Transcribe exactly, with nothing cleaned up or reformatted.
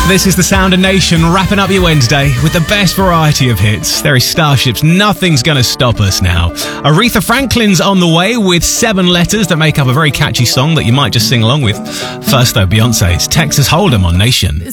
This is the Sound of Nation, wrapping up your Wednesday with the best variety of hits. There is Starships, Nothing's Gonna Stop Us now. Aretha Franklin's on the way with seven letters that make up a very catchy song that you might just sing along with. First though, Beyonce's Texas Hold'em on Nation.